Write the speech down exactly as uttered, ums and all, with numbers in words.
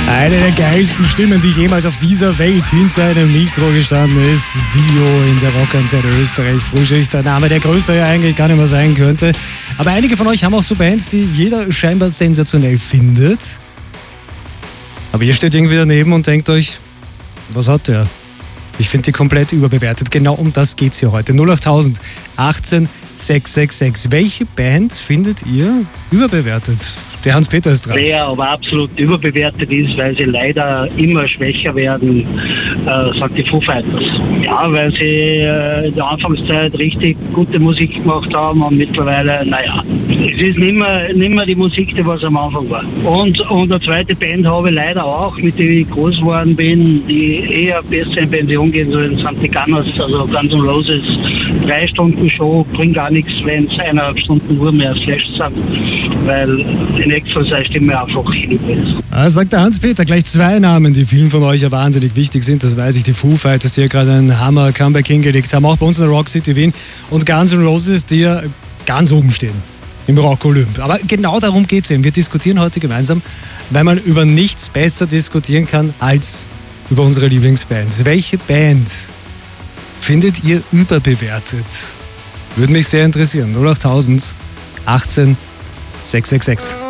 Eine der geilsten Stimmen, die jemals auf dieser Welt hinter einem Mikro gestanden ist. Dio in der Rockantenne Österreich. Frühschicht, der Name, der größer ja eigentlich gar nicht mehr sein könnte. Aber einige von euch haben auch so Bands, die jeder scheinbar sensationell findet. Aber ihr steht irgendwie daneben und denkt euch, was hat der? Ich finde die komplett überbewertet. Genau um das geht's hier heute. null achttausend achtzehn sechshundertsechsundsechzig. Welche Band findet ihr überbewertet? Der Hans-Peter ist dran. Wer aber absolut überbewertet ist, weil sie leider immer schwächer werden, äh, sagt die Foo Fighters. Ja, weil sie äh, in der Anfangszeit richtig gute Musik gemacht haben und mittlerweile, naja, es ist nicht mehr, nicht mehr die Musik, die was am Anfang war. Und, und eine zweite Band habe ich leider auch, mit der ich groß geworden bin, die eher besser in Pension gehen sollen, sind die Gunners, also Guns N' Roses. Drei Stunden Show bringt gar nichts, wenn es eineinhalb Stunden Uhr mehr Flash sind, weil die nächste seine Stimme einfach hin ist. Ah, sagt der Hans-Peter, gleich zwei Namen, die vielen von euch ja wahnsinnig wichtig sind, das weiß ich, die Foo Fighters, die ja gerade einen Hammer-Comeback hingelegt haben, auch bei uns in der Rock City Wien, und Guns N' Roses, die ja ganz oben stehen im Rock-Olymp. Aber genau darum geht es eben. Wir diskutieren heute gemeinsam, weil man über nichts besser diskutieren kann als über unsere Lieblingsbands. Welche Band findet ihr überbewertet? Würde mich sehr interessieren. null achttausend achtzehn sechshundertsechsundsechzig.